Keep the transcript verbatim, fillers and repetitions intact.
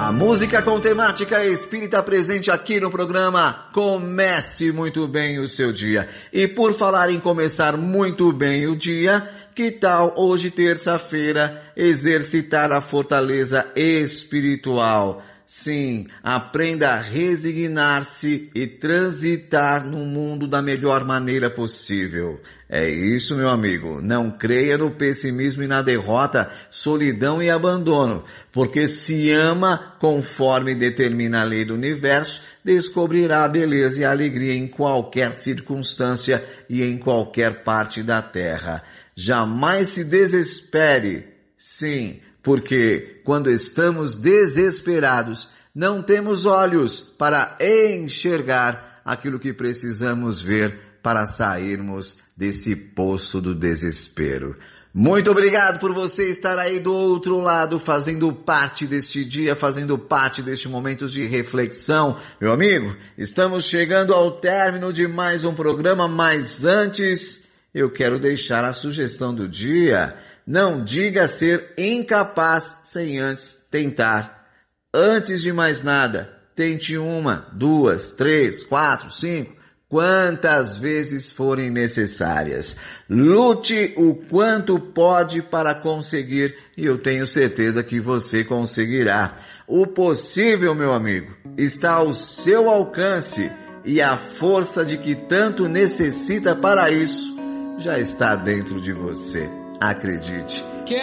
A música com temática espírita presente aqui no programa. Comece muito bem o seu dia. E por falar em começar muito bem o dia, que tal hoje, terça-feira, exercitar a fortaleza espiritual? Sim, aprenda a resignar-se e transitar no mundo da melhor maneira possível. É isso, meu amigo. Não creia no pessimismo e na derrota, solidão e abandono, porque se ama conforme determina a lei do universo, descobrirá a beleza e a alegria em qualquer circunstância e em qualquer parte da terra. Jamais se desespere. Sim, porque quando estamos desesperados, não temos olhos para enxergar aquilo que precisamos ver para sairmos desse poço do desespero. Muito obrigado por você estar aí do outro lado, fazendo parte deste dia, fazendo parte deste momento de reflexão. Meu amigo, estamos chegando ao término de mais um programa, mas antes eu quero deixar a sugestão do dia. Não diga ser incapaz sem antes tentar. Antes de mais nada, tente uma, duas, três, quatro, cinco, quantas vezes forem necessárias. Lute o quanto pode para conseguir e eu tenho certeza que você conseguirá. O possível, meu amigo, está ao seu alcance e a força de que tanto necessita para isso já está dentro de você. Acredite.